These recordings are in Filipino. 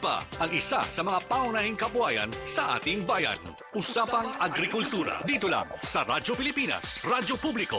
pa ang isa sa mga pangunahing kabuhayan sa ating bayan. Usapang Agrikultura. Dito lang sa Radyo Pilipinas, Radyo Publiko,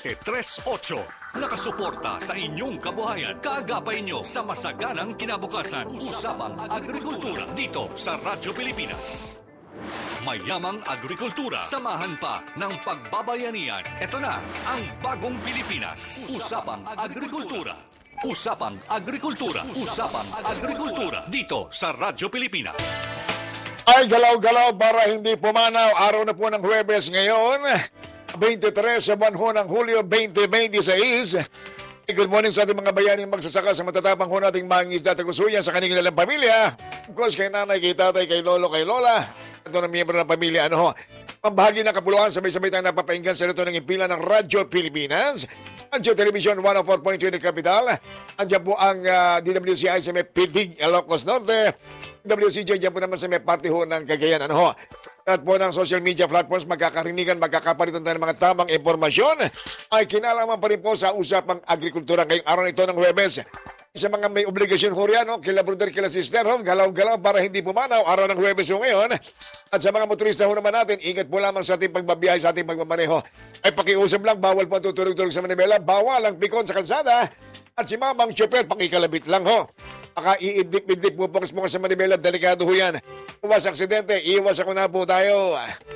738. Nakasuporta sa inyong kabuhayan. Kaagapay nyo sa masaganang kinabukasan. Usapang Agrikultura. Dito sa Radyo Pilipinas. Mayamang agrikultura. Samahan pa ng pagbabayanihan. Ito na ang bagong Pilipinas. Usapang Agrikultura. Usapang Agrikultura. Usapang Agrikultura. Dito sa Radyo Pilipinas. Ay, galaw-galaw para hindi pumanaw. Araw na po ng Huwebes ngayon, 23 sa buwan ho ng Hulyo 2026. Good morning sa ating mga bayaning magsasaka sa matatapang ho nating mangingisda at kagusuyan sa kanilang pamilya. Of course, kay nanay, kay tatay, kay lolo, kay lola. Ito na miyembro ng pamilya. Pambahagi ng kapuluan, sabay-sabay tayong napapainggan sa ito ng impila ng Radyo Pilipinas. Radyo Television 104.2 ng Capital. Andiyan po ang DWCI sa may Pidig, Ilocos Norte. WCJ dyan po naman sa may party ho ng Cagayan. At po ng social media platforms, magkakarinigan, magkakapalitan tayo ng mga tamang impormasyon. Ay kinalaman pa rin po sa usapang agrikultura ngayong araw nito ng Huwebes. Sa mga may obligasyon ho riyan, kila brother, kila sister, galaw-galaw para hindi pumanaw, araw ng Huwebes ho ngayon. At sa mga motorista ho naman natin, ingat po lamang sa ating pagbabiyahe, sa ating pagmamaneho. Ay pakiusap lang, bawal po tutulog-tulog sa manibela, bawal ang pikon sa kalsada. At si mamang tsoper, pakikalabit lang ho. Baka iidip-idip mo po sa manibela, delikado ho yan. Iwas aksidente, iwas ako na po tayo.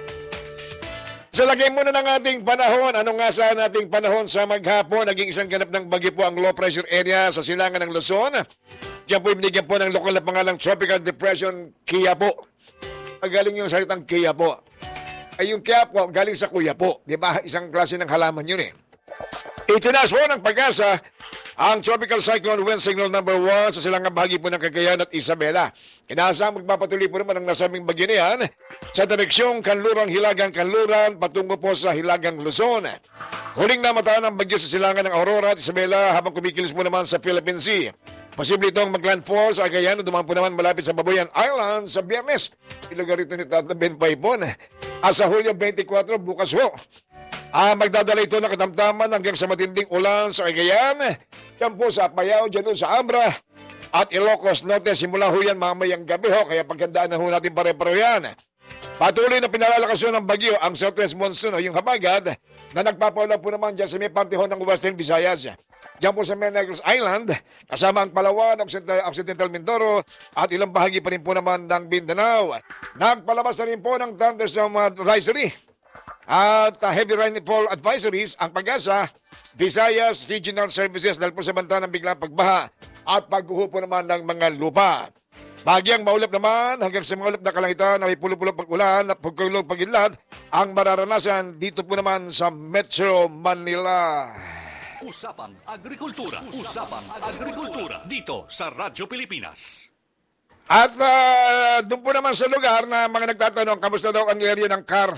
Sa lagay muna ng ating panahon, anong nga sa ating panahon sa maghapon, naging isang ganap ng bagyo po ang low pressure area sa silangan ng Luzon. Diyan po ibinigyan po ng lokal na pangalang Tropical Depression Quiapo. Galing yung salitang Quiapo. Ay yung Quiapo, galing sa Quiapo. Di ba? Isang klase ng halaman yun eh. Itinaas po ng Pag-asa ang Tropical Cyclone Wind Signal number 1 sa silangang bahagi po ng Cagayan at Isabela. Inaasang magpapatuloy po naman ang nasabing bagyo na yan sa direksyong Kanlurang-Hilagang Kanluran patungo po sa Hilagang Luzon. Huling namataan ang bagyo sa silangan ng Aurora at Isabela habang kumikilos po naman sa Philippine Sea. Posible itong maglandfall sa Cagayan at dumaan po naman malapit sa Babuyan Island sa Biyernes. Ilugar ito ni Tata Ben Paipon. Sa Hulyo 24, bukas ho. Magdadala ito ng katamtaman hanggang sa matinding ulan sa Cagayan. Yan po sa Apayao, dyan sa Abra at Ilocos Norte. Simula ho yan mamayang gabi ho, kaya paghandaan na ho natin pare-pareho yan. Patuloy na pinalalakasyon ng bagyo ang Southwest Monsoon o yung Hamagad na nagpapaulan po naman dyan sa may parte ho ng Western Visayas. Diyan po sa Menegros Island, kasama ang Palawan, Occidental Mindoro at ilang bahagi pa rin po naman ng Mindanao. Nagpalabas na rin po ng thunderstorm advisory at heavy rainfall advisories ang Pag-asa, Visayas Regional Services dahil po sa banta ng biglang pagbaha at paghuhupo naman ng mga lupa. Bagyang maulap naman hanggang sa maulap na kalangitan na may pulo-pulo pag-ulan at pagkulog pag-inlad ang mararanasan dito po naman sa Metro Manila. Usapang Agrikultura. Usapang Agrikultura. Dito sa Radyo Pilipinas. At doon po naman sa lugar na mga nagtatanong, kamusta daw ang area ng CAR?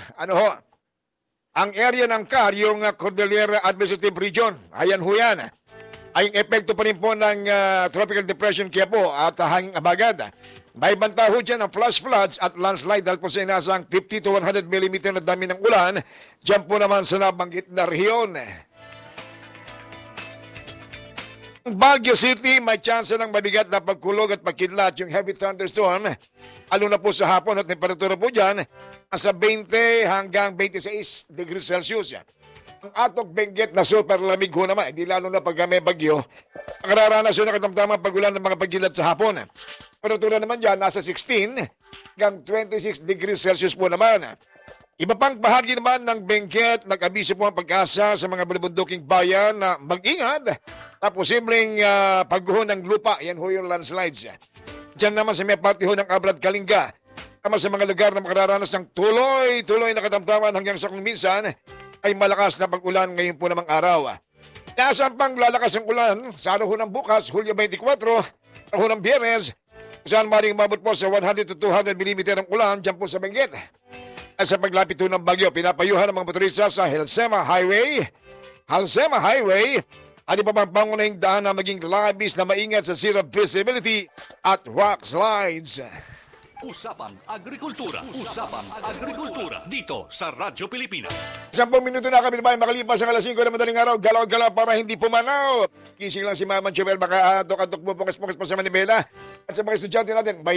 Ang area ng CAR, yung Cordillera Administrative Region. Ayan ho yan. Ay epekto pa rin po ng Tropical Depression Quiapo at hanging abagad. May banta ho dyan ang flash floods at landslide dahil po sa inasang 50 to 100 mm na dami ng ulan. Diyan po naman sa nabanggit na rehiyon. Baguio City, may chance ng mabigat na pagkulog at pagkidlat yung heavy thunderstorm. Lalo na po sa hapon at temperatura po dyan, nasa 20 hanggang 26 degrees Celsius. Ang Atok Benguet na super lamig ho naman, hindi lalo na pag may bagyo. Nakararanas yun na katamtamang pagulan ng mga pagkidlat sa hapon. Temperatura naman dyan, nasa 16 hanggang 26 degrees Celsius po naman. Iba pang bahagi naman ng Benguet, nag-abiso po ang Pag-asa sa mga bulubunduking bayan na mag-ingat na posibleng pagguho ng lupa. Yan ho yung landslides. Diyan naman sa may parte ho ng Abrad Kalinga. Tama sa mga lugar na makararanas ng tuloy na katamtaman hanggang sa kung minsan ay malakas na pag-ulan ngayon po namang araw. Nasaan pang lalakas ang ulan sa araw ho ng bukas, Hulyo 24, araw ng Biyernes, saan maring umabot po sa 100 to 200 mm ang ulan dyan po sa Benguet. At sa paglapit ho ng bagyo, pinapayuhan ng mga motorista sa Halsema Highway at iba pang pangunahing daan na maging labis na maingat sa zero visibility at rock slides. Usapang Agrikultura. Usapang Agrikultura. Dito sa Radyo Pilipinas. 10 minuto na kami naman makalipas ang alas 5 na madaling araw. Galaw-galaw para hindi pumanaw. Gising lang si Mama Joel. Baka atok-atok mo pungas-pungas pa sa manibela. At sa mga estudyante natin,